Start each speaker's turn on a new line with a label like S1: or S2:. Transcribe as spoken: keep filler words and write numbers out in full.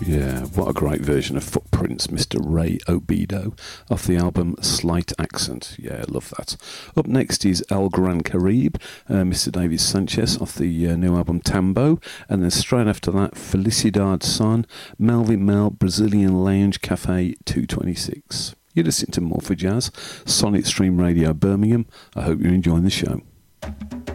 S1: Yeah, what a great version of Footprints, Mister Ray Obido, off the album Slight Accent. Yeah, I love that. Up next is El Gran Caribe, uh, Mister David Sanchez, off the uh, new album Tambo. And then straight after that, Felicidad Son, Melvin Mel, Brazilian Lounge Cafe two twenty-six. You're listening to More for Jazz, Sonic Stream Radio Birmingham. I hope you're enjoying the show.